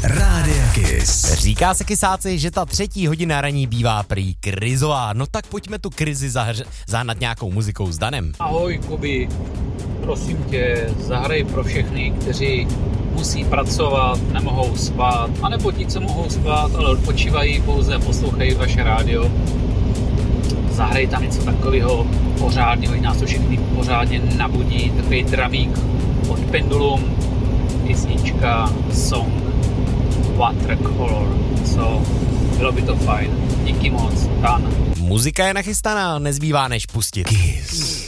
Rádia Kiss. Říká se kysáci, že ta 3. hodina raní bývá prý krizová. No tak pojďme tu krizi zahnat nějakou muzikou s Danem. Ahoj Kubi, prosím tě, zahraj pro všechny, kteří musí pracovat, nemohou spát, anebo ti, co mohou spát, ale odpočívají, pouze poslouchají vaše rádio. Zahraj tam něco takového pořádného, ať nás to všechny pořádně nabudí, takový dramík od Pendulum, písnička, song, Watercolor, co bylo by to fajn. Díky moc, Dan. Muzika je nachystaná, nezbývá než pustit. Kiss.